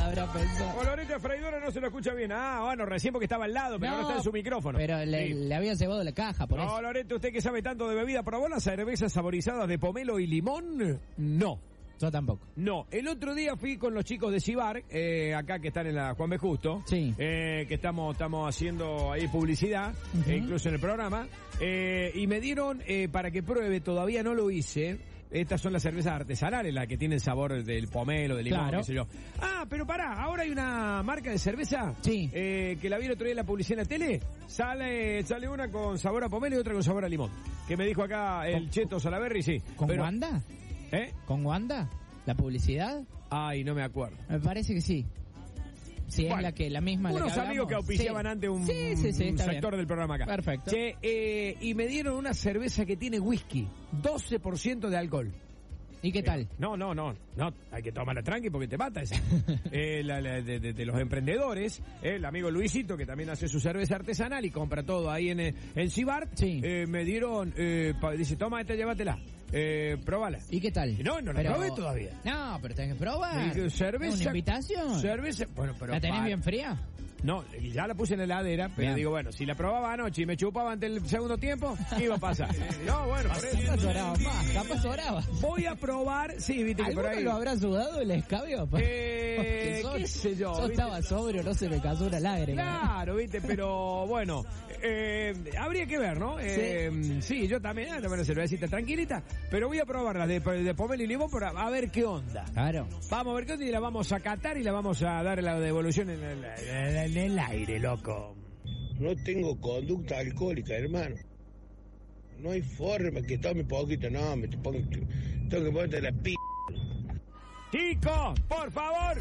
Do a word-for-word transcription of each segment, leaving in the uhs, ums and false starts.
habrá pensado. Con Loreto Freidora no se lo escucha bien. Ah, bueno, recién porque estaba al lado, pero No, ahora está en su micrófono. Pero le, Sí. le había cebado la caja, por No, eso. Loreto, usted que sabe tanto de bebida, ¿probó las cervezas saborizadas de pomelo y limón? No. Yo tampoco. No, el otro día fui con los chicos de Cibar, eh, acá que están en la Juan B. Justo, Sí. eh, que estamos estamos haciendo ahí publicidad, Uh-huh. eh, incluso en el programa, eh, y me dieron eh, para que pruebe, todavía no lo hice, estas son las cervezas artesanales, las que tienen sabor del pomelo, del limón, Claro. qué sé yo. Ah, pero pará, ahora hay una marca de cerveza, Sí. eh, que la vi el otro día en la publicidad en la tele, sale sale una con sabor a pomelo y otra con sabor a limón, que me dijo acá el ¿Con- Cheto Salaberry, sí. ¿Con pero, Wanda? ¿Eh? ¿Con Wanda? ¿La publicidad? Ay, no me acuerdo. Me parece que sí. Sí, Bueno, es la que la misma. Unos la que amigos que hablamos. auspiciaban Sí. antes un, sí, sí, sí, un está sector bien. del programa acá. Perfecto. Che, eh, y me dieron una cerveza que tiene whisky, doce por ciento de alcohol. ¿Y qué tal? Eh, no, no, no, no, hay que tomarla tranqui porque te mata esa. eh, la, la, de, de, de los emprendedores, eh, el amigo Luisito, que también hace su cerveza artesanal y compra todo ahí en, en Cibart, Sí. eh, me dieron, eh, pa- dice, toma esta, llévatela, eh, probala. ¿Y qué tal? Y no, no la Pero- probé todavía. No, pero tenés que probar. Me dije, cerveza. ¿Es una invitación? Cerveza, bueno, pero. ¿La tenés pa- bien fría? No, ya la puse en la heladera, pero Bien. digo, bueno, si la probaba anoche y me chupaba ante el segundo tiempo, ¿qué iba a pasar? No, bueno, por eso. Capaz oraba más, capaz oraba. Voy a probar, sí, viste que por ¿Alguno ahí. lo habrá sudado el escabio? Eh, Porque sos- qué sé yo, Yo ¿viste? estaba sobrio, no se me cayó una lágrima. Claro, viste, pero bueno, eh, habría que ver, ¿no? Eh, sí. yo también, eh, una cervecita tranquilita, pero voy a probarla de, de pomelo y limón para a ver qué onda. Claro. Vamos a ver qué onda y la vamos a catar y la vamos a dar la devolución en el, en el aire, loco. No tengo conducta alcohólica, hermano. No hay forma que tome poquito, no, me te pongo, tengo que ponerte la p... Chicos, por favor.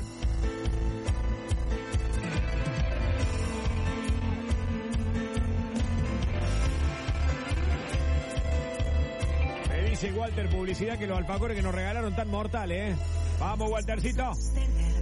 Me dice Walter Publicidad que los alfacores que nos regalaron tan mortales, ¿eh? Vamos, Waltercito.